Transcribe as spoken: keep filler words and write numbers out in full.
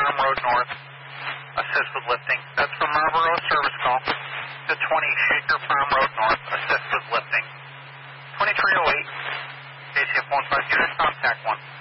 Farm Road North, assist with lifting. That's from Marlboro service call to twenty Shaker Farm Road North, assist with lifting. twenty-three oh eight, J C F one five, unit contact one.